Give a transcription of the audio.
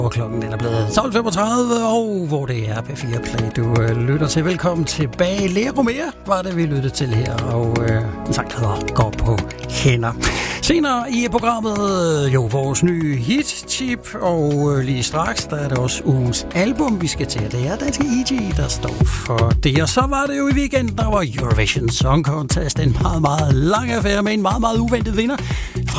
Og klokken den er blevet 12.35, og hvor det er P4 Play, du lytter til. Velkommen tilbage. Lea Romea var det, vi lyttede til her, og en sang, der hedder Går på hænder. Senere i programmet, vores nye hit-tip, og lige straks, der er det også ugens album, vi skal til. Det er Danske E.G., der står for det. Og så var det jo i weekenden, der var Eurovision Song Contest. En meget, meget lang affære med en meget, meget uventet vinder.